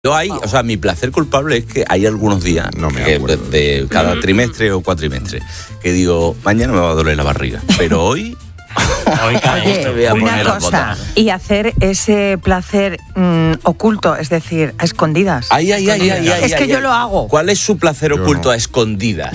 O sea, mi placer culpable es que hay algunos días, de cada trimestre o cuatrimestre, que digo, mañana me va a doler la barriga, pero hoy... Oye, una cosa, y hacer ese placer oculto, es decir, a escondidas. Es que yo lo hago. ¿Cuál es su placer oculto a escondidas?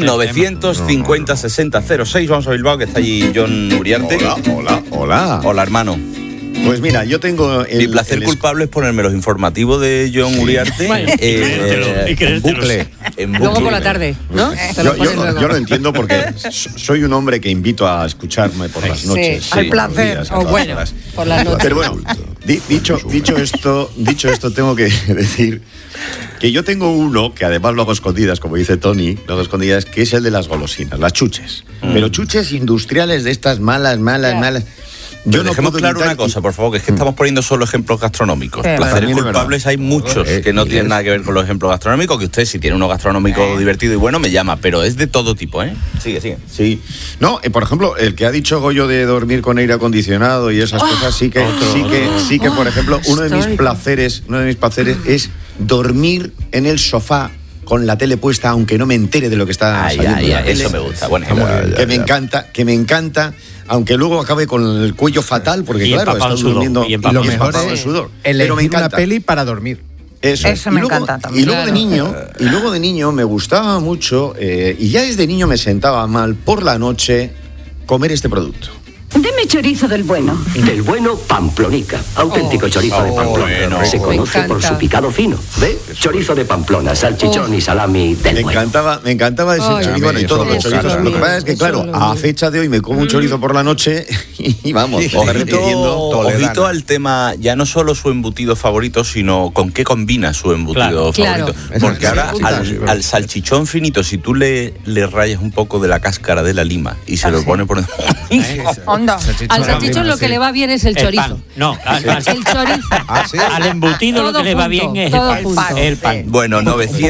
950-60-06, vamos a Bilbao, que está allí Jon Uriarte. Hola. Hola, hermano. Pues mira, yo tengo... Mi placer culpable es ponerme los informativos de Jon Uriarte en bucle. Luego por la tarde, ¿no? Yo lo entiendo porque soy un hombre que invito a escucharme por las noches. Sí, al placer. Bueno, por las noches. Pero bueno, dicho esto, tengo que decir que yo tengo uno, que además lo hago escondidas, como dice Tony, lo hago escondidas, que es el de las golosinas, las chuches. Pero chuches industriales de estas malas. Yo no dejemos claro una cosa, por favor, que es que estamos poniendo solo ejemplos gastronómicos. Placeres culpables hay muchos que no tienen nada que ver con los ejemplos gastronómicos, que usted si tiene uno gastronómico divertido y bueno me llama, pero es de todo tipo, ¿eh? Sigue. Sí. No, por ejemplo, el que ha dicho Goyo de dormir con aire acondicionado y esas cosas, sí que, por ejemplo, uno de mis placeres es dormir en el sofá con la tele puesta, aunque no me entere de lo que está saliendo en la tele. Eso me gusta. Bueno, que me encanta, aunque luego acabe con el cuello fatal, porque claro, estás durmiendo y lo mejor es sudor. Elegir una peli para dormir. Eso me encanta también. Y luego de niño me gustaba mucho, y ya desde niño me sentaba mal por la noche comer este producto. Deme chorizo del bueno. Del bueno Pamplonica. Auténtico chorizo de Pamplona. Se conoce por su picado fino. ¿Ve? Chorizo de Pamplona, salchichón y salami del bueno. Me encantaba ese chorizo y todos los chorizos. Lo que pasa es que, claro, a fecha de hoy me como un chorizo por la noche y vamos, ojito al tema, ya no solo su embutido favorito, sino con qué combina su embutido favorito. Porque ahora al salchichón finito, si tú le rayas un poco de la cáscara de la lima y se lo pone por al salchichón lo que le va bien es el chorizo. El chorizo. Al embutido lo que le va bien es el pan. Bueno,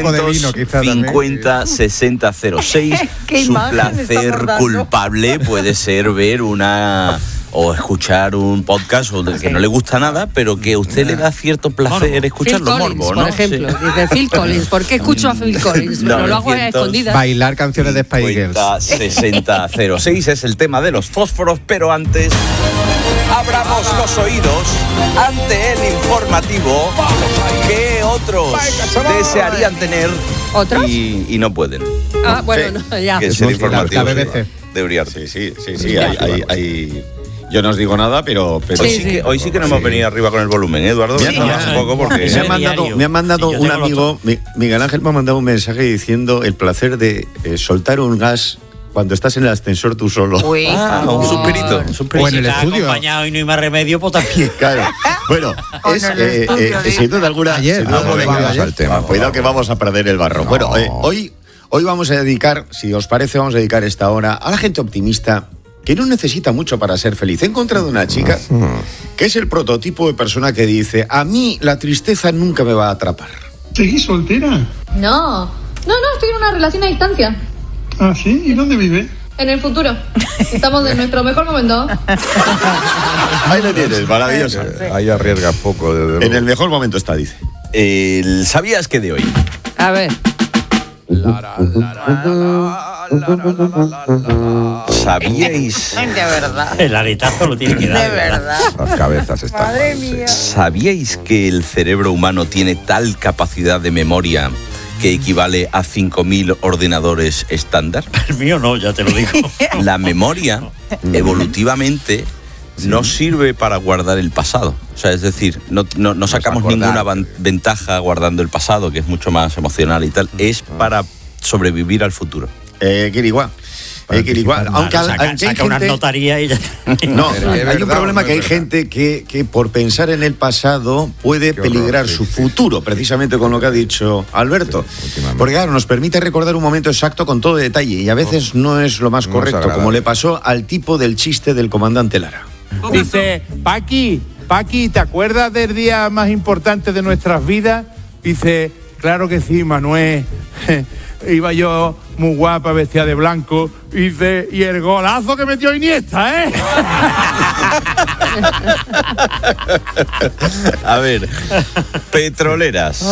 950-60-06. Su placer culpable puede ser ver o escuchar un podcast o del que no le gusta nada, pero que a usted le da cierto placer escucharlo. Phil Collins, por ejemplo, dice Phil Collins. ¿Por qué escucho a Phil Collins? Pero lo hago a escondidas. Bailar canciones de Spice Girls. 60-06 es el tema de los fósforos, pero antes abramos los oídos ante el informativo que otros desearían tener. ¿Otros? Y no pueden. Bueno, ya. Que es el informativo BBC. De Uriarte. Sí. Hay yo no os digo nada, pero hoy sí que no hemos venido arriba con el volumen, Eduardo. Un poco porque me ha mandado un amigo, Miguel Ángel me ha mandado un mensaje diciendo el placer de soltar un gas cuando estás en el ascensor tú solo. Un suspirito. O en el estudio. Acompañado y no hay más remedio, pues también. Claro. Bueno, sin duda alguna. Cuidado que vamos a perder el barro. Bueno, hoy vamos a dedicar, si os parece, esta hora a la gente optimista que no necesita mucho para ser feliz. He encontrado una chica que es el prototipo de persona que dice: a mí la tristeza nunca me va a atrapar. ¿Seguís soltera? No, estoy en una relación a distancia. ¿Ah, sí? ¿Y dónde vive? En el futuro. Estamos en nuestro mejor momento. Ahí lo tienes, maravilloso. Ahí arriesga poco, desde luego. En el mejor momento está, dice. ¿Sabías que de hoy? A ver. ¿Sabíais? De verdad. El aletazo lo tiene que dar. De verdad. Las cabezas están. Madre mía. ¿Sabíais que el cerebro humano tiene tal capacidad de memoria que equivale a 5.000 ordenadores estándar? El mío no, ya te lo digo. La memoria, evolutivamente, no sirve para guardar el pasado. O sea, es decir, no sacamos ninguna ventaja guardando el pasado, que es mucho más emocional y tal. Es para sobrevivir al futuro. Kiriguá. Aunque saca unas notarías y ya. No, hay un problema que hay gente que por pensar en el pasado puede peligrar su futuro, precisamente con lo que ha dicho Alberto. Porque claro, nos permite recordar un momento exacto con todo detalle y a veces no es lo más correcto, como le pasó al tipo del chiste del comandante Lara. Dice, Paqui, ¿te acuerdas del día más importante de nuestras vidas? Dice, claro que sí, Manuel. Iba yo muy guapa, vestida de blanco, Y dice, y el golazo que metió Iniesta, ¿eh? A ver, petroleras.